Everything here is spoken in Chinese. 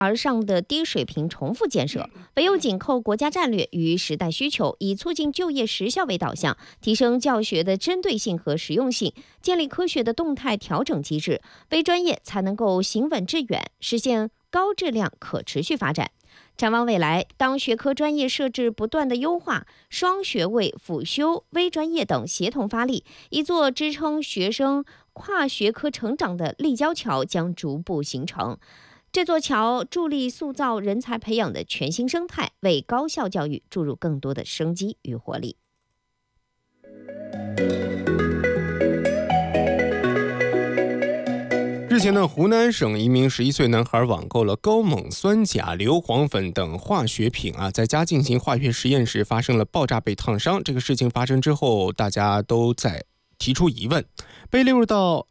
而上的低水平重复建设，唯有紧扣国家战略与时代需求，以促进就业实效为导向，提升教学的针对性和实用性，建立科学的动态调整机制，微专业才能够行稳致远，实现高质量可持续发展。展望未来，当学科专业设置不断的优化，双学位、辅修、微专业等协同发力，一座支撑学生跨学科成长的立交桥将逐步形成。这座桥助力塑造人才培养的全新生态，为高校教育注入更多的生机与活力。 日前呢，湖南省一名11岁男孩网购了高锰酸钾、硫磺粉等化学品在家进行化学实验时发生了爆炸被烫伤。这个事情发生之后，大家都在提出疑问，被列入到